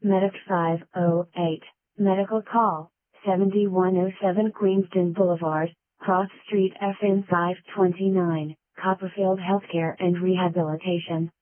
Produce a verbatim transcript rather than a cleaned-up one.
Medic five oh eight, Medical Call, seventy-one oh seven Queenston Boulevard, Cross Street F N five twenty-nine, Copperfield Healthcare and Rehabilitation.